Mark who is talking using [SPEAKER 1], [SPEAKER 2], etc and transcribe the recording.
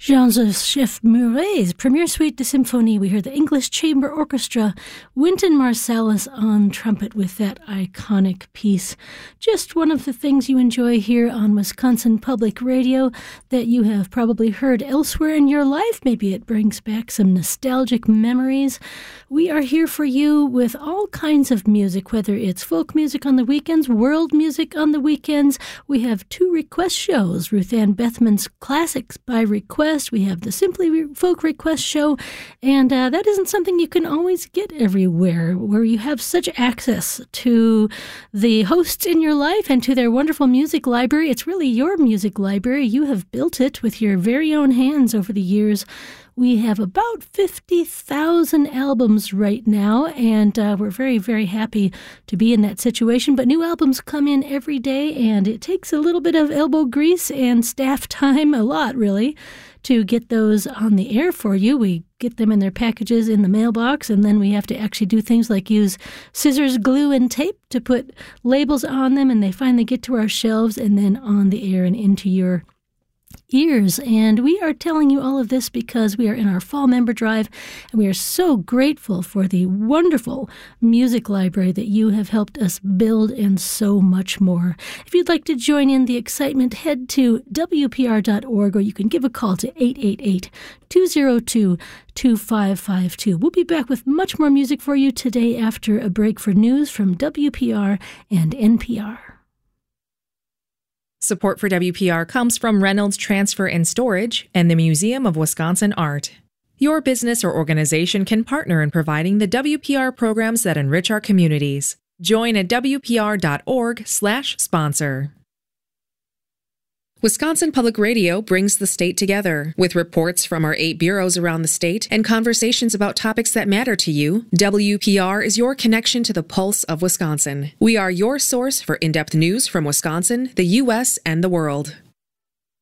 [SPEAKER 1] Jean-Joseph Murray's Premiere Suite de Symphonie. We heard the English Chamber Orchestra, Wynton Marsalis on trumpet with that iconic piece. Just one of the things you enjoy here on Wisconsin Public Radio that you have probably heard elsewhere in your life. Maybe it brings back some nostalgic memories. We are here for you with all kinds of music, whether it's folk music on the weekends, world music on the weekends. We have 2 request shows, Ruth Ann Bethman's Classics by Request. We have the Simply Folk Request Show, and that isn't something you can always get everywhere, where you have such access to the hosts in your life and to their wonderful music library. It's really your music library. You have built it with your very own hands over the years. We have about 50,000 albums right now, and we're very, very happy to be in that situation. But new albums come in every day, and it takes a little bit of elbow grease and staff time, a lot really, to get those on the air for you. We get them in their packages in the mailbox, and then we have to actually do things like use scissors, glue, and tape to put labels on them, and they finally get to our shelves and then on the air and into your ears. And we are telling you all of this because we are in our fall member drive, and we are so grateful for the wonderful music library that you have helped us build and so much more. If you'd like to join in the excitement, head to WPR.org, or you can give a call to 888-202-2552. We'll be back with much more music for you today after a break for news from WPR and NPR.
[SPEAKER 2] Support for WPR comes from Reynolds Transfer and Storage and the Museum of Wisconsin Art. Your business or organization can partner in providing the WPR programs that enrich our communities. Join at WPR.org/sponsor. Wisconsin Public Radio brings the state together. With reports from our 8 bureaus around the state and conversations about topics that matter to you, WPR is your connection to the pulse of Wisconsin. We are your source for in-depth news from Wisconsin, the U.S., and the world.